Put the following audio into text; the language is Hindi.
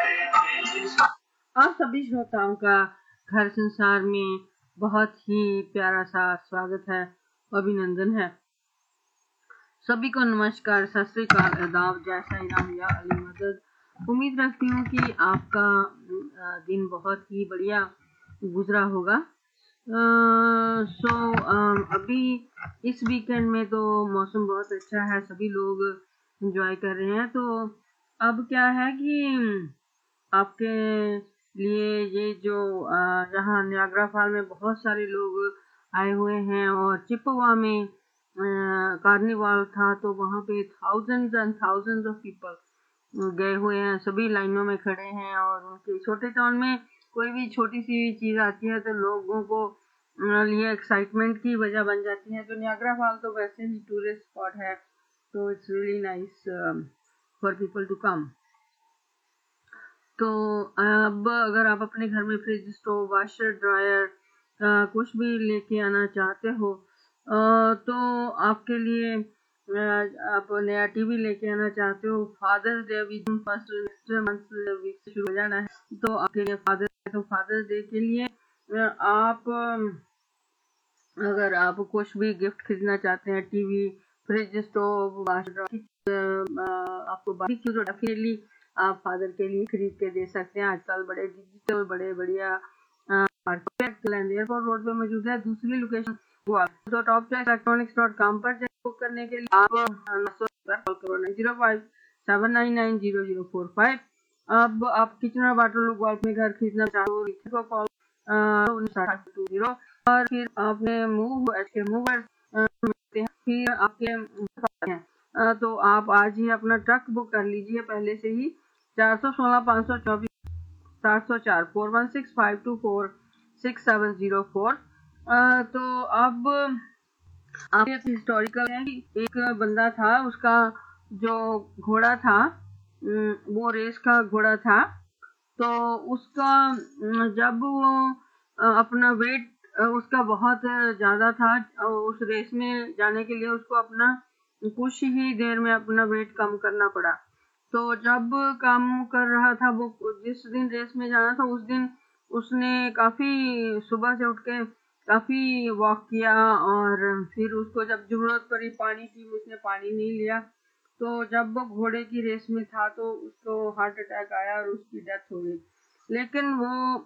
आप सभी श्रोताओं का घर संसार में बहुत ही प्यारा सा स्वागत है, अभिनंदन है। सभी को नमस्कार, सत श्री अकाल, आदाब, जय साईं राम या अली मदद। उम्मीद रखती हूँ कि आपका दिन बहुत ही बढ़िया गुजरा होगा। अभी इस वीकेंड में तो मौसम बहुत अच्छा है, सभी लोग एंजॉय कर रहे हैं। तो अब क्या है कि आपके लिए ये जो यहाँ नियाग्रा फॉल में बहुत सारे लोग आए हुए हैं, और चिप्पवा में कार्निवाल था, तो वहाँ पे thousands and thousands of people गए हुए हैं, सभी लाइनों में खड़े हैं। और उनके छोटे टाउन में कोई भी छोटी सी चीज आती है तो लोगों को लिए एक्साइटमेंट की वजह बन जाती है। तो नियाग्रा फॉल तो वैसे ही टूरिस्ट स्पॉट है, तो it's really nice for people to come. तो अब अगर आप अपने घर में फ्रिज, स्टोव, वाशर, ड्रायर कुछ भी लेके आना चाहते हो, तो आपके लिए आप नया टीवी लेके आना चाहते हो, फादर्स डे अभी फर्स्ट मंथ वीक से शुरू हो जाना है, तो आपके लिए फादर्स डे के लिए आप अगर आप कुछ भी गिफ्ट खरीदना चाहते हैं, टीवी, फ्रिज, स्टोव, वाशर, आपको बाकी डेफिनेटली आप फादर के लिए खरीद के दे सकते हैं। आजकल बड़े डिजिटल बड़े बढ़िया मार्केट एयरपोर्ट रोड पे मौजूद है। दूसरी लोकेशन topchoiceelectronics.com पर बुक करने के लिए आप कॉल करो 9057990045। अब आप किचन और वाटर वर्क में घर खरीदना चाहते हो, कॉल 20 और फिर आपने फिर आपके हैं, तो आप आज ही अपना ट्रक बुक कर लीजिए पहले से ही। 416 524 704 4165246704। तो अब आप हिस्टोरिकल है कि एक बंदा था, उसका जो घोड़ा था वो रेस का घोड़ा था। तो उसका जब वो अपना वेट उसका बहुत ज्यादा था, उस रेस में जाने के लिए उसको अपना कुछ ही देर में अपना वेट कम करना पड़ा। तो जब काम कर रहा था, वो जिस दिन रेस में जाना था उस दिन उसने काफी सुबह से उठ के काफी वॉक किया, और फिर उसको जब जरूरत पड़ी पानी की, उसने पानी नहीं लिया। तो जब वो घोड़े की रेस में था तो उसको हार्ट अटैक आया और उसकी डेथ हो गई। लेकिन वो